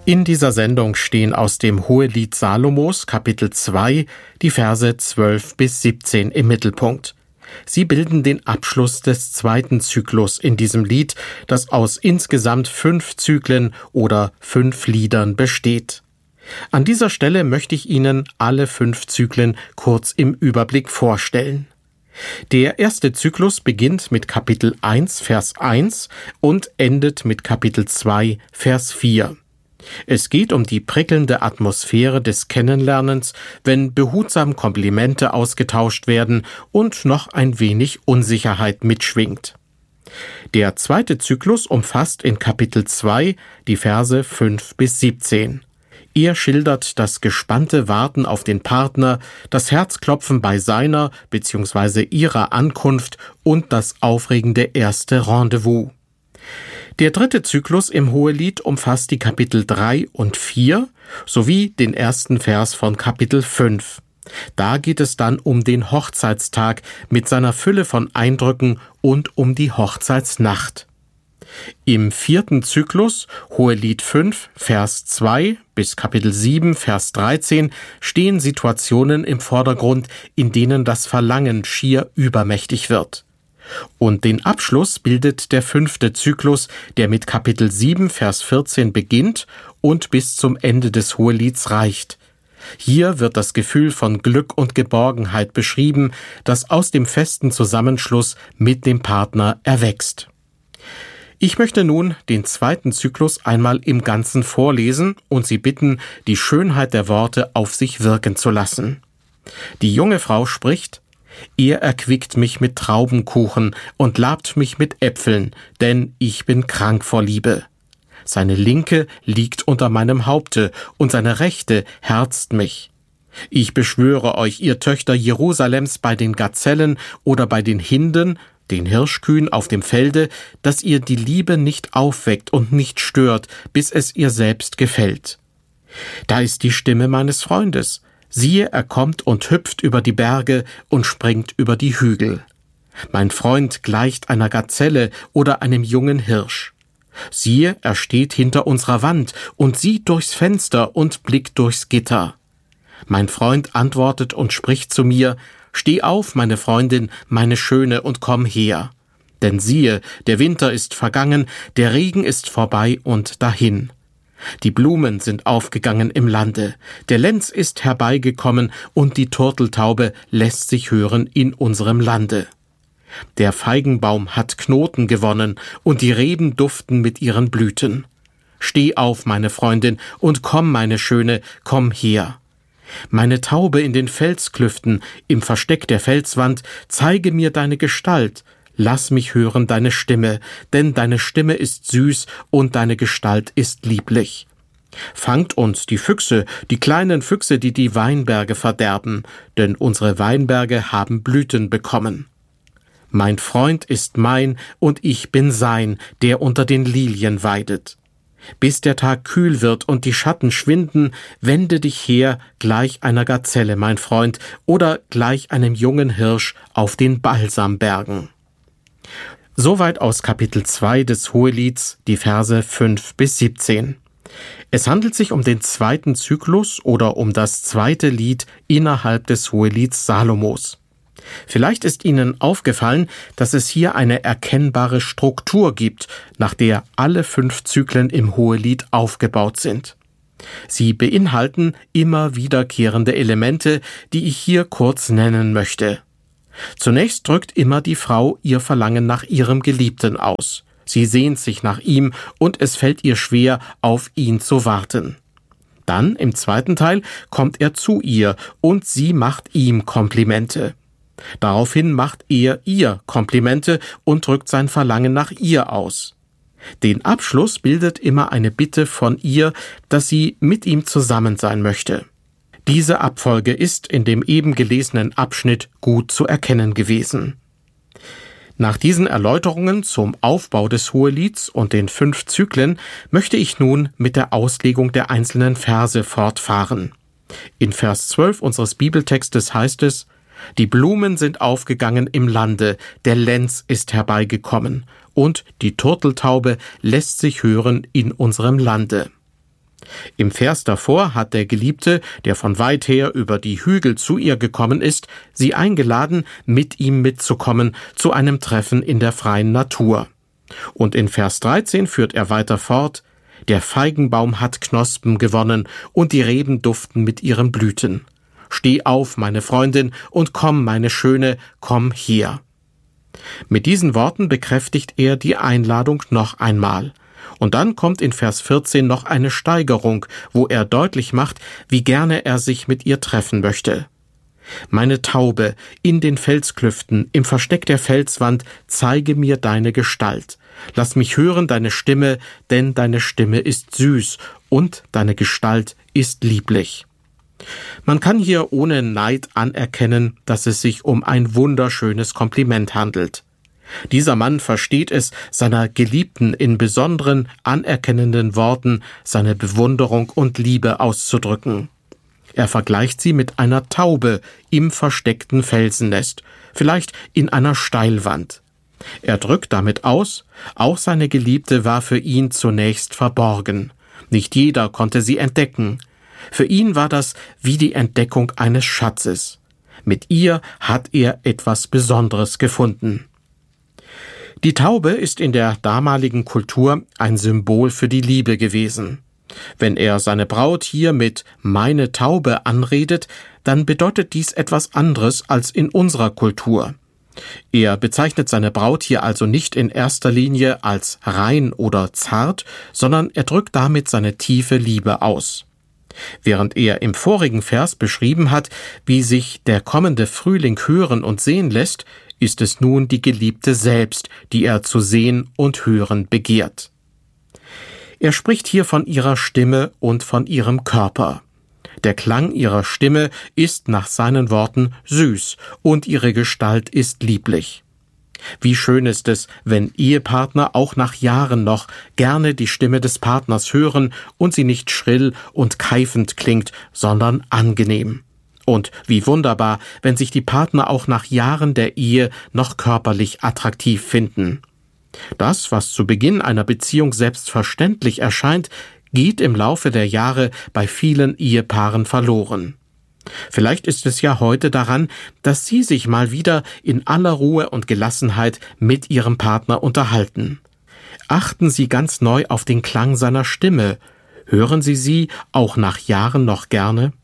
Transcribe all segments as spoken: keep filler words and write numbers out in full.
In dieser Sendung stehen aus dem Hohelied Salomos, Kapitel zwei, die Verse zwölf bis siebzehn im Mittelpunkt. Sie bilden den Abschluss des zweiten Zyklus in diesem Lied, das aus insgesamt fünf Zyklen oder fünf Liedern besteht. An dieser Stelle möchte ich Ihnen alle fünf Zyklen kurz im Überblick vorstellen. Der erste Zyklus beginnt mit Kapitel eins, Vers eins und endet mit Kapitel zwei, Vers vier. Es geht um die prickelnde Atmosphäre des Kennenlernens, wenn behutsam Komplimente ausgetauscht werden und noch ein wenig Unsicherheit mitschwingt. Der zweite Zyklus umfasst in Kapitel zwei die Verse fünf bis siebzehn. Er schildert das gespannte Warten auf den Partner, das Herzklopfen bei seiner bzw. ihrer Ankunft und das aufregende erste Rendezvous. Der dritte Zyklus im Hohelied umfasst die Kapitel drei und vier sowie den ersten Vers von Kapitel fünf. Da geht es dann um den Hochzeitstag mit seiner Fülle von Eindrücken und um die Hochzeitsnacht. Im vierten Zyklus, Hohelied fünf, Vers zwei bis Kapitel sieben, Vers dreizehn, stehen Situationen im Vordergrund, in denen das Verlangen schier übermächtig wird. Und den Abschluss bildet der fünfte Zyklus, der mit Kapitel sieben, Vers vierzehn beginnt und bis zum Ende des Hohelieds reicht. Hier wird das Gefühl von Glück und Geborgenheit beschrieben, das aus dem festen Zusammenschluss mit dem Partner erwächst. Ich möchte nun den zweiten Zyklus einmal im Ganzen vorlesen und Sie bitten, die Schönheit der Worte auf sich wirken zu lassen. Die junge Frau spricht: Er erquickt mich mit Traubenkuchen und labt mich mit Äpfeln, denn ich bin krank vor Liebe. Seine Linke liegt unter meinem Haupte und seine Rechte herzt mich. Ich beschwöre euch, ihr Töchter Jerusalems, bei den Gazellen oder bei den Hinden, den Hirschkühen auf dem Felde, dass ihr die Liebe nicht aufweckt und nicht stört, bis es ihr selbst gefällt. Da ist die Stimme meines Freundes. Siehe, er kommt und hüpft über die Berge und springt über die Hügel. Mein Freund gleicht einer Gazelle oder einem jungen Hirsch. Siehe, er steht hinter unserer Wand und sieht durchs Fenster und blickt durchs Gitter. Mein Freund antwortet und spricht zu mir: Steh auf, meine Freundin, meine Schöne, und komm her. Denn siehe, der Winter ist vergangen, der Regen ist vorbei und dahin. Die Blumen sind aufgegangen im Lande, der Lenz ist herbeigekommen und die Turteltaube lässt sich hören in unserem Lande. Der Feigenbaum hat Knoten gewonnen und die Reben duften mit ihren Blüten. Steh auf, meine Freundin, und komm, meine Schöne, komm her. Meine Taube in den Felsklüften, im Versteck der Felswand, zeige mir deine Gestalt. Lass mich hören deine Stimme, denn deine Stimme ist süß und deine Gestalt ist lieblich. Fangt uns die Füchse, die kleinen Füchse, die die Weinberge verderben, denn unsere Weinberge haben Blüten bekommen. Mein Freund ist mein und ich bin sein, der unter den Lilien weidet. Bis der Tag kühl wird und die Schatten schwinden, wende dich her gleich einer Gazelle, mein Freund, oder gleich einem jungen Hirsch auf den Balsambergen. Soweit aus Kapitel zwei des Hohelieds, die Verse fünf bis siebzehn. Es handelt sich um den zweiten Zyklus oder um das zweite Lied innerhalb des Hohelieds Salomos. Vielleicht ist Ihnen aufgefallen, dass es hier eine erkennbare Struktur gibt, nach der alle fünf Zyklen im Hohelied aufgebaut sind. Sie beinhalten immer wiederkehrende Elemente, die ich hier kurz nennen möchte. Zunächst drückt immer die Frau ihr Verlangen nach ihrem Geliebten aus. Sie sehnt sich nach ihm und es fällt ihr schwer, auf ihn zu warten. Dann, im zweiten Teil, kommt er zu ihr und sie macht ihm Komplimente. Daraufhin macht er ihr Komplimente und drückt sein Verlangen nach ihr aus. Den Abschluss bildet immer eine Bitte von ihr, dass sie mit ihm zusammen sein möchte. Diese Abfolge ist in dem eben gelesenen Abschnitt gut zu erkennen gewesen. Nach diesen Erläuterungen zum Aufbau des Hohelieds und den fünf Zyklen möchte ich nun mit der Auslegung der einzelnen Verse fortfahren. In Vers zwölf unseres Bibeltextes heißt es: Die Blumen sind aufgegangen im Lande, der Lenz ist herbeigekommen, und die Turteltaube lässt sich hören in unserem Lande. Im Vers davor hat der Geliebte, der von weit her über die Hügel zu ihr gekommen ist, sie eingeladen, mit ihm mitzukommen zu einem Treffen in der freien Natur. Und in Vers dreizehn führt er weiter fort: Der Feigenbaum hat Knospen gewonnen und die Reben duften mit ihren Blüten. Steh auf, meine Freundin, und komm, meine Schöne, komm her. Mit diesen Worten bekräftigt er die Einladung noch einmal. Und dann kommt in Vers vierzehn noch eine Steigerung, wo er deutlich macht, wie gerne er sich mit ihr treffen möchte. Meine Taube, in den Felsklüften, im Versteck der Felswand, zeige mir deine Gestalt. Lass mich hören deine Stimme, denn deine Stimme ist süß und deine Gestalt ist lieblich. Man kann hier ohne Neid anerkennen, dass es sich um ein wunderschönes Kompliment handelt. Dieser Mann versteht es, seiner Geliebten in besonderen, anerkennenden Worten seine Bewunderung und Liebe auszudrücken. Er vergleicht sie mit einer Taube im versteckten Felsennest, vielleicht in einer Steilwand. Er drückt damit aus, auch seine Geliebte war für ihn zunächst verborgen. Nicht jeder konnte sie entdecken. Für ihn war das wie die Entdeckung eines Schatzes. Mit ihr hat er etwas Besonderes gefunden. Die Taube ist in der damaligen Kultur ein Symbol für die Liebe gewesen. Wenn er seine Braut hier mit »meine Taube« anredet, dann bedeutet dies etwas anderes als in unserer Kultur. Er bezeichnet seine Braut hier also nicht in erster Linie als rein oder zart, sondern er drückt damit seine tiefe Liebe aus. Während er im vorigen Vers beschrieben hat, wie sich der kommende Frühling hören und sehen lässt, ist es nun die Geliebte selbst, die er zu sehen und hören begehrt. Er spricht hier von ihrer Stimme und von ihrem Körper. Der Klang ihrer Stimme ist nach seinen Worten süß und ihre Gestalt ist lieblich. Wie schön ist es, wenn Ehepartner auch nach Jahren noch gerne die Stimme des Partners hören und sie nicht schrill und keifend klingt, sondern angenehm. Und wie wunderbar, wenn sich die Partner auch nach Jahren der Ehe noch körperlich attraktiv finden. Das, was zu Beginn einer Beziehung selbstverständlich erscheint, geht im Laufe der Jahre bei vielen Ehepaaren verloren. Vielleicht ist es ja heute daran, dass Sie sich mal wieder in aller Ruhe und Gelassenheit mit Ihrem Partner unterhalten. Achten Sie ganz neu auf den Klang seiner Stimme. Hören Sie sie auch nach Jahren noch gerne?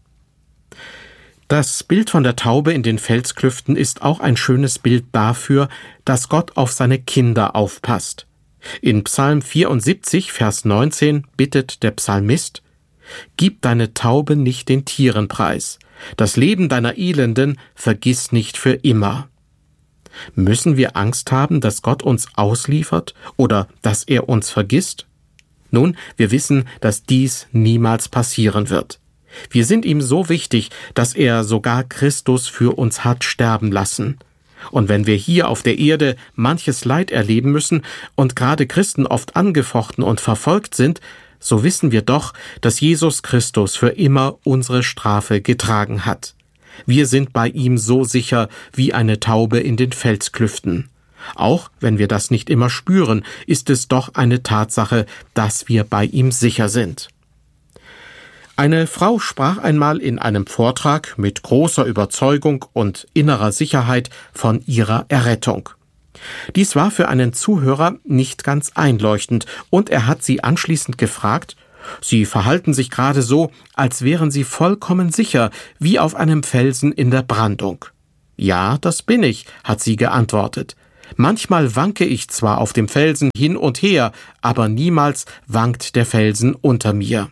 Das Bild von der Taube in den Felsklüften ist auch ein schönes Bild dafür, dass Gott auf seine Kinder aufpasst. In Psalm vierundsiebzig, Vers neunzehn bittet der Psalmist: Gib deine Taube nicht den Tieren preis, das Leben deiner Elenden vergiss nicht für immer. Müssen wir Angst haben, dass Gott uns ausliefert oder dass er uns vergisst? Nun, wir wissen, dass dies niemals passieren wird. Wir sind ihm so wichtig, dass er sogar Christus für uns hat sterben lassen. Und wenn wir hier auf der Erde manches Leid erleben müssen und gerade Christen oft angefochten und verfolgt sind, so wissen wir doch, dass Jesus Christus für immer unsere Strafe getragen hat. Wir sind bei ihm so sicher wie eine Taube in den Felsklüften. Auch wenn wir das nicht immer spüren, ist es doch eine Tatsache, dass wir bei ihm sicher sind. Eine Frau sprach einmal in einem Vortrag mit großer Überzeugung und innerer Sicherheit von ihrer Errettung. Dies war für einen Zuhörer nicht ganz einleuchtend, und er hat sie anschließend gefragt: Sie verhalten sich gerade so, als wären Sie vollkommen sicher, wie auf einem Felsen in der Brandung. Ja, das bin ich, hat sie geantwortet. Manchmal wanke ich zwar auf dem Felsen hin und her, aber niemals wankt der Felsen unter mir.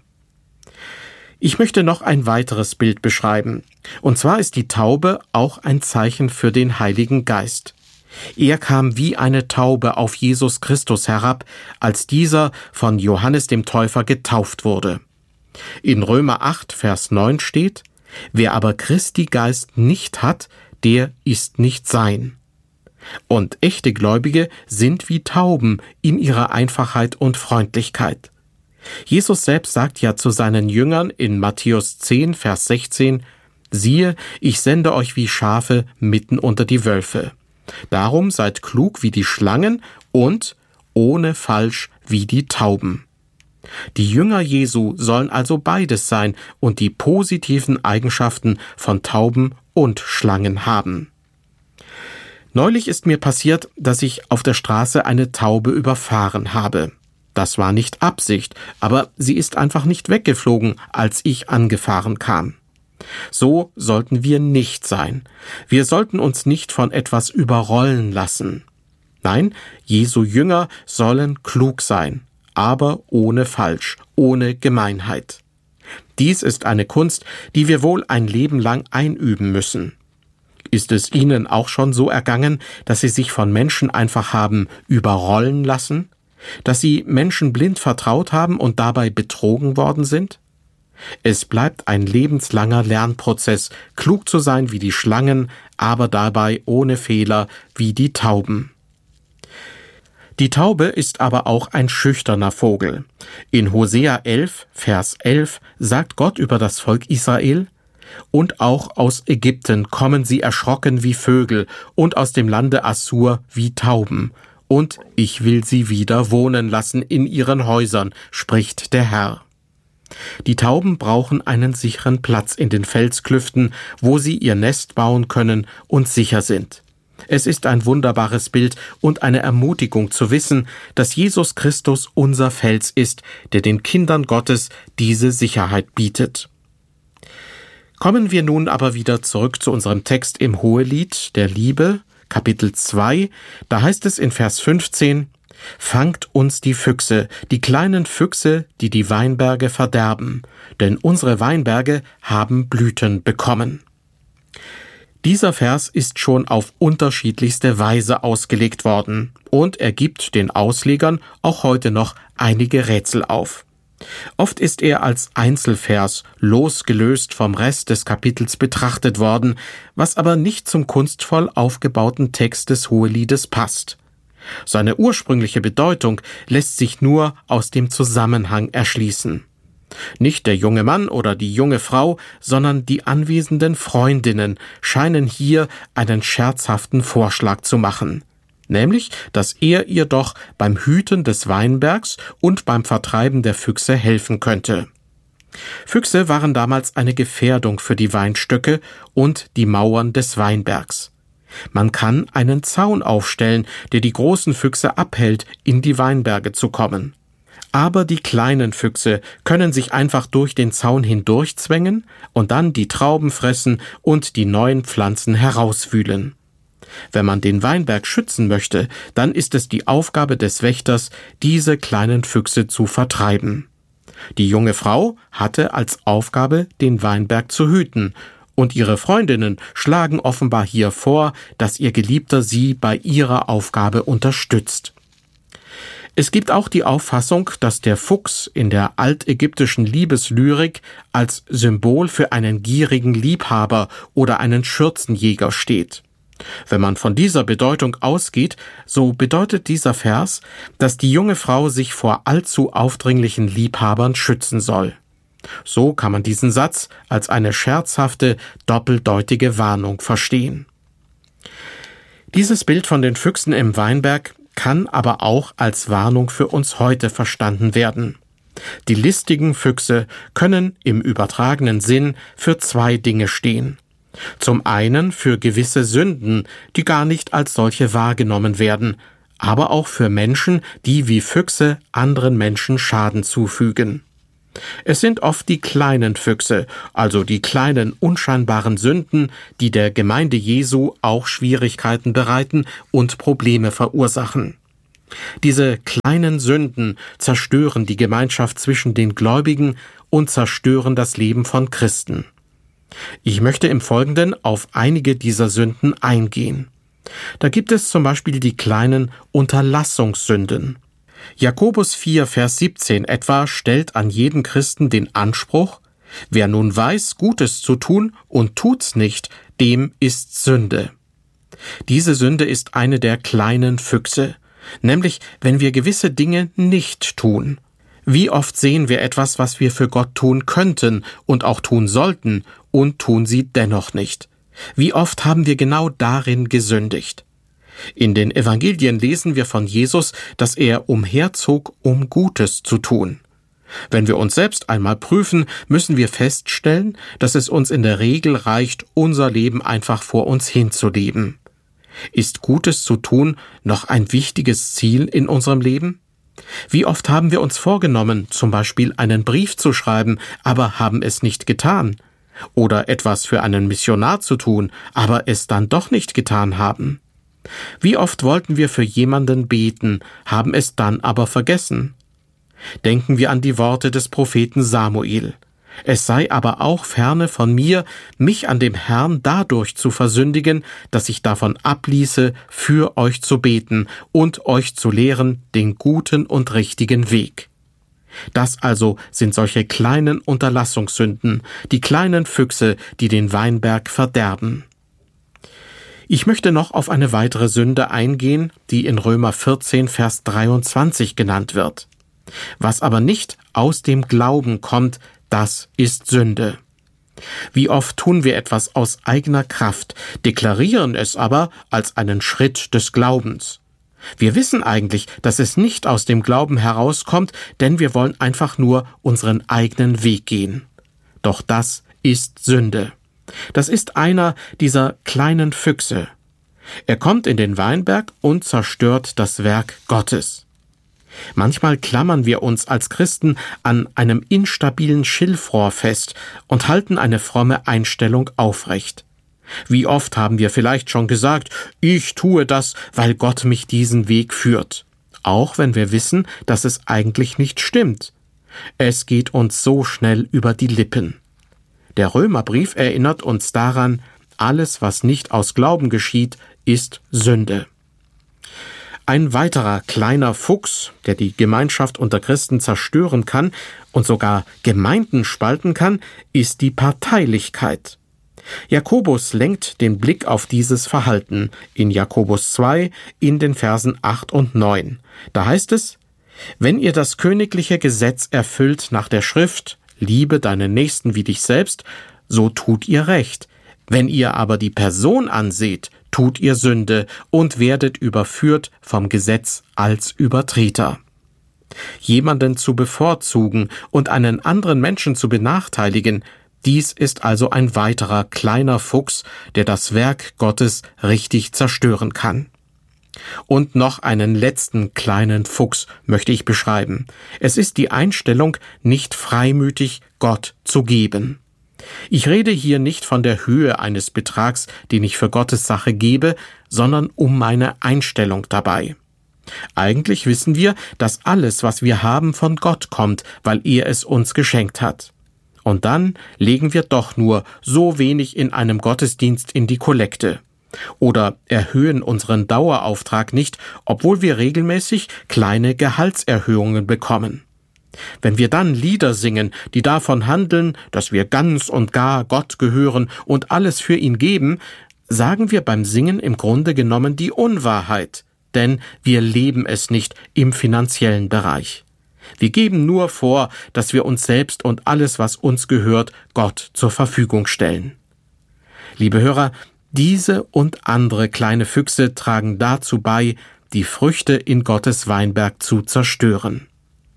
Ich möchte noch ein weiteres Bild beschreiben. Und zwar ist die Taube auch ein Zeichen für den Heiligen Geist. Er kam wie eine Taube auf Jesus Christus herab, als dieser von Johannes dem Täufer getauft wurde. In Römer acht, Vers neun steht: Wer aber Christi Geist nicht hat, der ist nicht sein. Und echte Gläubige sind wie Tauben in ihrer Einfachheit und Freundlichkeit. Jesus selbst sagt ja zu seinen Jüngern in Matthäus zehn, Vers sechzehn: Siehe, ich sende euch wie Schafe mitten unter die Wölfe. Darum seid klug wie die Schlangen und ohne Falsch wie die Tauben. Die Jünger Jesu sollen also beides sein und die positiven Eigenschaften von Tauben und Schlangen haben. Neulich ist mir passiert, dass ich auf der Straße eine Taube überfahren habe. Das war nicht Absicht, aber sie ist einfach nicht weggeflogen, als ich angefahren kam. So sollten wir nicht sein. Wir sollten uns nicht von etwas überrollen lassen. Nein, Jesu Jünger sollen klug sein, aber ohne Falsch, ohne Gemeinheit. Dies ist eine Kunst, die wir wohl ein Leben lang einüben müssen. Ist es Ihnen auch schon so ergangen, dass Sie sich von Menschen einfach haben überrollen lassen? Dass Sie Menschen blind vertraut haben und dabei betrogen worden sind? Es bleibt ein lebenslanger Lernprozess, klug zu sein wie die Schlangen, aber dabei ohne Fehler wie die Tauben. Die Taube ist aber auch ein schüchterner Vogel. In Hosea elf, Vers elf sagt Gott über das Volk Israel: Und auch aus Ägypten kommen sie erschrocken wie Vögel und aus dem Lande Assur wie Tauben. Und ich will sie wieder wohnen lassen in ihren Häusern, spricht der Herr. Die Tauben brauchen einen sicheren Platz in den Felsklüften, wo sie ihr Nest bauen können und sicher sind. Es ist ein wunderbares Bild und eine Ermutigung zu wissen, dass Jesus Christus unser Fels ist, der den Kindern Gottes diese Sicherheit bietet. Kommen wir nun aber wieder zurück zu unserem Text im Hohelied der Liebe, Kapitel zwei. Da heißt es in Vers fünfzehn: Fangt uns die Füchse, die kleinen Füchse, die die Weinberge verderben, denn unsere Weinberge haben Blüten bekommen. Dieser Vers ist schon auf unterschiedlichste Weise ausgelegt worden und er gibt den Auslegern auch heute noch einige Rätsel auf. Oft ist er als Einzelvers losgelöst vom Rest des Kapitels betrachtet worden, was aber nicht zum kunstvoll aufgebauten Text des Hoheliedes passt. Seine ursprüngliche Bedeutung lässt sich nur aus dem Zusammenhang erschließen. Nicht der junge Mann oder die junge Frau, sondern die anwesenden Freundinnen scheinen hier einen scherzhaften Vorschlag zu machen. Nämlich, dass er ihr doch beim Hüten des Weinbergs und beim Vertreiben der Füchse helfen könnte. Füchse waren damals eine Gefährdung für die Weinstöcke und die Mauern des Weinbergs. Man kann einen Zaun aufstellen, der die großen Füchse abhält, in die Weinberge zu kommen. Aber die kleinen Füchse können sich einfach durch den Zaun hindurchzwängen und dann die Trauben fressen und die neuen Pflanzen herauswühlen. Wenn man den Weinberg schützen möchte, dann ist es die Aufgabe des Wächters, diese kleinen Füchse zu vertreiben. Die junge Frau hatte als Aufgabe, den Weinberg zu hüten, und ihre Freundinnen schlagen offenbar hier vor, dass ihr Geliebter sie bei ihrer Aufgabe unterstützt. Es gibt auch die Auffassung, dass der Fuchs in der altägyptischen Liebeslyrik als Symbol für einen gierigen Liebhaber oder einen Schürzenjäger steht. Wenn man von dieser Bedeutung ausgeht, so bedeutet dieser Vers, dass die junge Frau sich vor allzu aufdringlichen Liebhabern schützen soll. So kann man diesen Satz als eine scherzhafte, doppeldeutige Warnung verstehen. Dieses Bild von den Füchsen im Weinberg kann aber auch als Warnung für uns heute verstanden werden. Die listigen Füchse können im übertragenen Sinn für zwei Dinge stehen. Zum einen für gewisse Sünden, die gar nicht als solche wahrgenommen werden, aber auch für Menschen, die wie Füchse anderen Menschen Schaden zufügen. Es sind oft die kleinen Füchse, also die kleinen unscheinbaren Sünden, die der Gemeinde Jesu auch Schwierigkeiten bereiten und Probleme verursachen. Diese kleinen Sünden zerstören die Gemeinschaft zwischen den Gläubigen und zerstören das Leben von Christen. Ich möchte im Folgenden auf einige dieser Sünden eingehen. Da gibt es zum Beispiel die kleinen Unterlassungssünden. Jakobus vier, Vers siebzehn etwa stellt an jeden Christen den Anspruch: Wer nun weiß, Gutes zu tun und tut's nicht, dem ist Sünde. Diese Sünde ist eine der kleinen Füchse, nämlich wenn wir gewisse Dinge nicht tun. Wie oft sehen wir etwas, was wir für Gott tun könnten und auch tun sollten, und tun sie dennoch nicht? Wie oft haben wir genau darin gesündigt? In den Evangelien lesen wir von Jesus, dass er umherzog, um Gutes zu tun. Wenn wir uns selbst einmal prüfen, müssen wir feststellen, dass es uns in der Regel reicht, unser Leben einfach vor uns hinzuleben. Ist Gutes zu tun noch ein wichtiges Ziel in unserem Leben? Wie oft haben wir uns vorgenommen, zum Beispiel einen Brief zu schreiben, aber haben es nicht getan? Oder etwas für einen Missionar zu tun, aber es dann doch nicht getan haben? Wie oft wollten wir für jemanden beten, haben es dann aber vergessen? Denken wir an die Worte des Propheten Samuel. Es sei aber auch ferne von mir, mich an dem Herrn dadurch zu versündigen, dass ich davon abließe, für euch zu beten und euch zu lehren den guten und richtigen Weg. Das also sind solche kleinen Unterlassungssünden, die kleinen Füchse, die den Weinberg verderben. Ich möchte noch auf eine weitere Sünde eingehen, die in Römer vierzehn, Vers dreiundzwanzig genannt wird. Was aber nicht aus dem Glauben kommt, das ist Sünde. Wie oft tun wir etwas aus eigener Kraft, deklarieren es aber als einen Schritt des Glaubens. Wir wissen eigentlich, dass es nicht aus dem Glauben herauskommt, denn wir wollen einfach nur unseren eigenen Weg gehen. Doch das ist Sünde. Das ist einer dieser kleinen Füchse. Er kommt in den Weinberg und zerstört das Werk Gottes. Manchmal klammern wir uns als Christen an einem instabilen Schilfrohr fest und halten eine fromme Einstellung aufrecht. Wie oft haben wir vielleicht schon gesagt, ich tue das, weil Gott mich diesen Weg führt, auch wenn wir wissen, dass es eigentlich nicht stimmt. Es geht uns so schnell über die Lippen. Der Römerbrief erinnert uns daran, alles, was nicht aus Glauben geschieht, ist Sünde. Ein weiterer kleiner Fuchs, der die Gemeinschaft unter Christen zerstören kann und sogar Gemeinden spalten kann, ist die Parteilichkeit. Jakobus lenkt den Blick auf dieses Verhalten in Jakobus zwei in den Versen acht und neun. Da heißt es: Wenn ihr das königliche Gesetz erfüllt nach der Schrift, liebe deinen Nächsten wie dich selbst, so tut ihr recht. Wenn ihr aber die Person anseht, tut ihr Sünde und werdet überführt vom Gesetz als Übertreter. Jemanden zu bevorzugen und einen anderen Menschen zu benachteiligen, dies ist also ein weiterer kleiner Fuchs, der das Werk Gottes richtig zerstören kann. Und noch einen letzten kleinen Fuchs möchte ich beschreiben. Es ist die Einstellung, nicht freimütig Gott zu geben. Ich rede hier nicht von der Höhe eines Betrags, den ich für Gottes Sache gebe, sondern um meine Einstellung dabei. Eigentlich wissen wir, dass alles, was wir haben, von Gott kommt, weil er es uns geschenkt hat. Und dann legen wir doch nur so wenig in einem Gottesdienst in die Kollekte. Oder erhöhen unseren Dauerauftrag nicht, obwohl wir regelmäßig kleine Gehaltserhöhungen bekommen. Wenn wir dann Lieder singen, die davon handeln, dass wir ganz und gar Gott gehören und alles für ihn geben, sagen wir beim Singen im Grunde genommen die Unwahrheit, denn wir leben es nicht im finanziellen Bereich. Wir geben nur vor, dass wir uns selbst und alles, was uns gehört, Gott zur Verfügung stellen. Liebe Hörer, diese und andere kleine Füchse tragen dazu bei, die Früchte in Gottes Weinberg zu zerstören.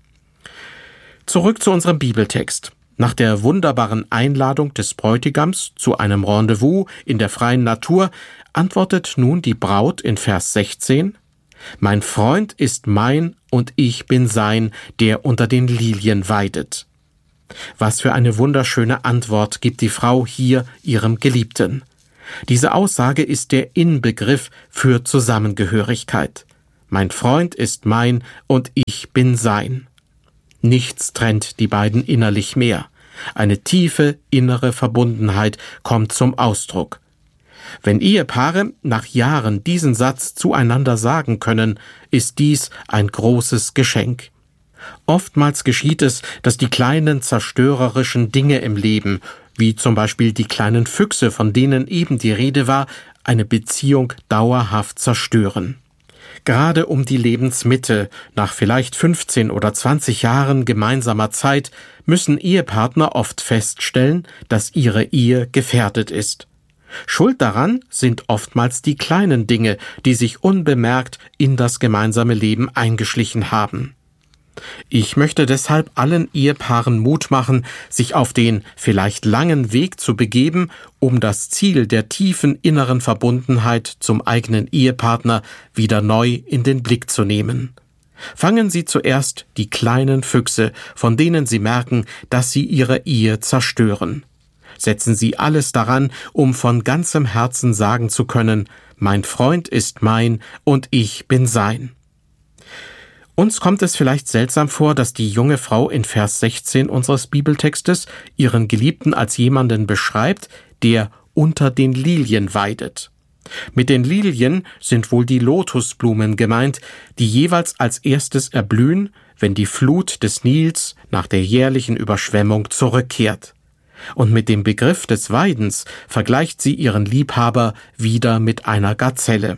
Zurück zu unserem Bibeltext. Nach der wunderbaren Einladung des Bräutigams zu einem Rendezvous in der freien Natur antwortet nun die Braut in Vers sechzehn: Mein Freund ist mein und ich bin sein, der unter den Lilien weidet. Was für eine wunderschöne Antwort gibt die Frau hier ihrem Geliebten. Diese Aussage ist der Inbegriff für Zusammengehörigkeit. Mein Freund ist mein und ich bin sein. Nichts trennt die beiden innerlich mehr. Eine tiefe innere Verbundenheit kommt zum Ausdruck. Wenn Ehepaare nach Jahren diesen Satz zueinander sagen können, ist dies ein großes Geschenk. Oftmals geschieht es, dass die kleinen zerstörerischen Dinge im Leben, wie zum Beispiel die kleinen Füchse, von denen eben die Rede war, eine Beziehung dauerhaft zerstören. Gerade um die Lebensmitte, nach vielleicht fünfzehn oder zwanzig Jahren gemeinsamer Zeit, müssen Ehepartner oft feststellen, dass ihre Ehe gefährdet ist. Schuld daran sind oftmals die kleinen Dinge, die sich unbemerkt in das gemeinsame Leben eingeschlichen haben. Ich möchte deshalb allen Ehepaaren Mut machen, sich auf den vielleicht langen Weg zu begeben, um das Ziel der tiefen inneren Verbundenheit zum eigenen Ehepartner wieder neu in den Blick zu nehmen. Fangen Sie zuerst die kleinen Füchse, von denen Sie merken, dass sie Ihre Ehe zerstören. Setzen Sie alles daran, um von ganzem Herzen sagen zu können, mein Freund ist mein und ich bin sein. Uns kommt es vielleicht seltsam vor, dass die junge Frau in Vers sechzehn unseres Bibeltextes ihren Geliebten als jemanden beschreibt, der unter den Lilien weidet. Mit den Lilien sind wohl die Lotusblumen gemeint, die jeweils als erstes erblühen, wenn die Flut des Nils nach der jährlichen Überschwemmung zurückkehrt. Und mit dem Begriff des Weidens vergleicht sie ihren Liebhaber wieder mit einer Gazelle.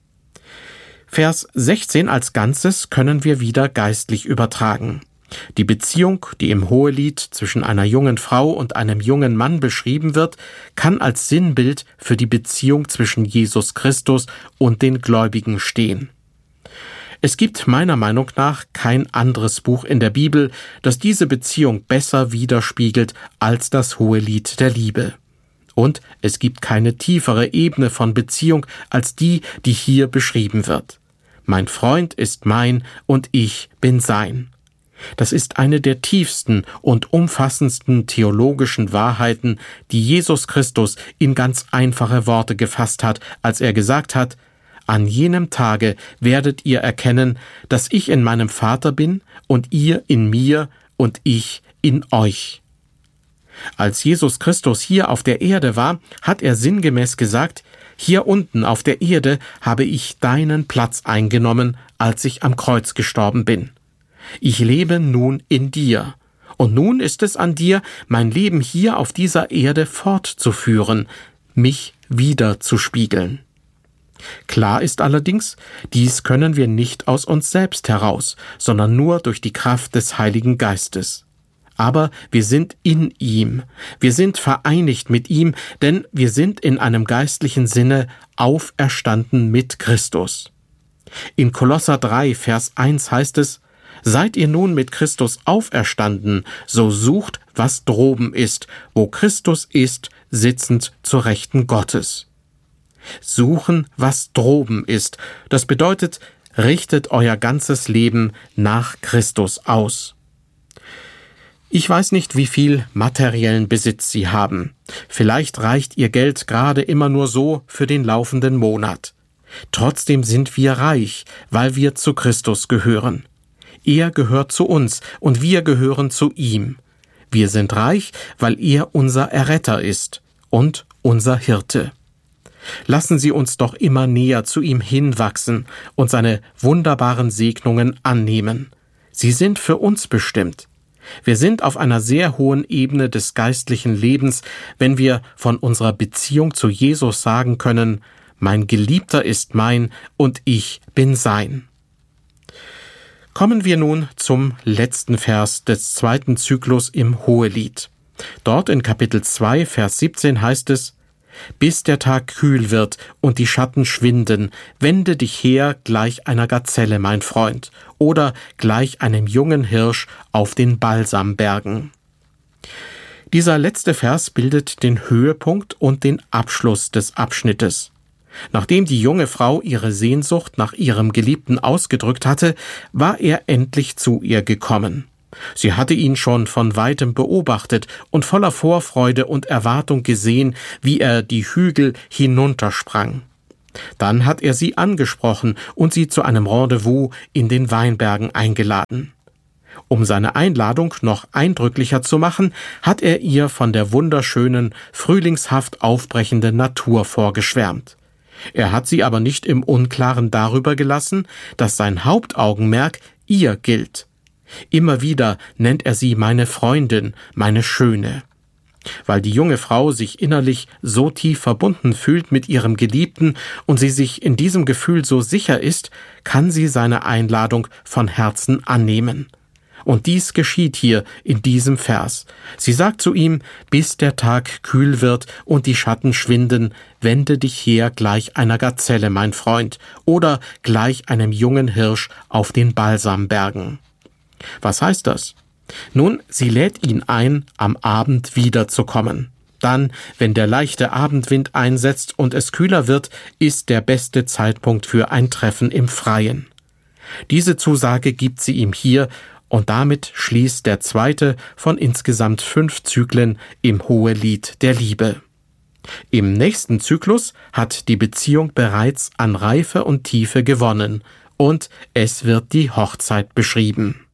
Vers sechzehn als Ganzes können wir wieder geistlich übertragen. Die Beziehung, die im Hohelied zwischen einer jungen Frau und einem jungen Mann beschrieben wird, kann als Sinnbild für die Beziehung zwischen Jesus Christus und den Gläubigen stehen. Es gibt meiner Meinung nach kein anderes Buch in der Bibel, das diese Beziehung besser widerspiegelt als das Hohelied der Liebe. Und es gibt keine tiefere Ebene von Beziehung als die, die hier beschrieben wird. Mein Freund ist mein und ich bin sein. Das ist eine der tiefsten und umfassendsten theologischen Wahrheiten, die Jesus Christus in ganz einfache Worte gefasst hat, als er gesagt hat, an jenem Tage werdet ihr erkennen, dass ich in meinem Vater bin und ihr in mir und ich in euch. Als Jesus Christus hier auf der Erde war, hat er sinngemäß gesagt, hier unten auf der Erde habe ich deinen Platz eingenommen, als ich am Kreuz gestorben bin. Ich lebe nun in dir. Und nun ist es an dir, mein Leben hier auf dieser Erde fortzuführen, mich wieder zu spiegeln. Klar ist allerdings, dies können wir nicht aus uns selbst heraus, sondern nur durch die Kraft des Heiligen Geistes. Aber wir sind in ihm, wir sind vereinigt mit ihm, denn wir sind in einem geistlichen Sinne auferstanden mit Christus. In Kolosser drei, Vers eins heißt es, seid ihr nun mit Christus auferstanden, so sucht, was droben ist, wo Christus ist, sitzend zur Rechten Gottes. Suchen, was droben ist, das bedeutet, richtet euer ganzes Leben nach Christus aus. Ich weiß nicht, wie viel materiellen Besitz Sie haben. Vielleicht reicht Ihr Geld gerade immer nur so für den laufenden Monat. Trotzdem sind wir reich, weil wir zu Christus gehören. Er gehört zu uns und wir gehören zu ihm. Wir sind reich, weil er unser Erretter ist und unser Hirte. Lassen Sie uns doch immer näher zu ihm hinwachsen und seine wunderbaren Segnungen annehmen. Sie sind für uns bestimmt. Wir sind auf einer sehr hohen Ebene des geistlichen Lebens, wenn wir von unserer Beziehung zu Jesus sagen können, mein Geliebter ist mein und ich bin sein. Kommen wir nun zum letzten Vers des zweiten Zyklus im Hohelied. Dort in Kapitel zwei, Vers siebzehn heißt es, bis der Tag kühl wird und die Schatten schwinden, wende dich her gleich einer Gazelle, mein Freund, oder gleich einem jungen Hirsch auf den Balsambergen. Dieser letzte Vers bildet den Höhepunkt und den Abschluss des Abschnittes. Nachdem die junge Frau ihre Sehnsucht nach ihrem Geliebten ausgedrückt hatte, war er endlich zu ihr gekommen. Sie hatte ihn schon von weitem beobachtet und voller Vorfreude und Erwartung gesehen, wie er die Hügel hinuntersprang. Dann hat er sie angesprochen und sie zu einem Rendezvous in den Weinbergen eingeladen. Um seine Einladung noch eindrücklicher zu machen, hat er ihr von der wunderschönen, frühlingshaft aufbrechenden Natur vorgeschwärmt. Er hat sie aber nicht im Unklaren darüber gelassen, dass sein Hauptaugenmerk ihr gilt. Immer wieder nennt er sie meine Freundin, meine Schöne. Weil die junge Frau sich innerlich so tief verbunden fühlt mit ihrem Geliebten und sie sich in diesem Gefühl so sicher ist, kann sie seine Einladung von Herzen annehmen. Und dies geschieht hier in diesem Vers. Sie sagt zu ihm, bis der Tag kühl wird und die Schatten schwinden, wende dich her gleich einer Gazelle, mein Freund, oder gleich einem jungen Hirsch auf den Balsambergen. Was heißt das? Nun, sie lädt ihn ein, am Abend wiederzukommen. Dann, wenn der leichte Abendwind einsetzt und es kühler wird, ist der beste Zeitpunkt für ein Treffen im Freien. Diese Zusage gibt sie ihm hier, und damit schließt der zweite von insgesamt fünf Zyklen im Hohelied der Liebe. Im nächsten Zyklus hat die Beziehung bereits an Reife und Tiefe gewonnen, und es wird die Hochzeit beschrieben.